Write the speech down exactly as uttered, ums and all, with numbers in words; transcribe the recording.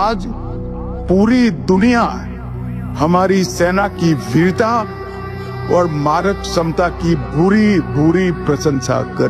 आज पूरी दुनिया हमारी सेना की वीरता और मारक क्षमता की भूरी भूरी प्रशंसा कर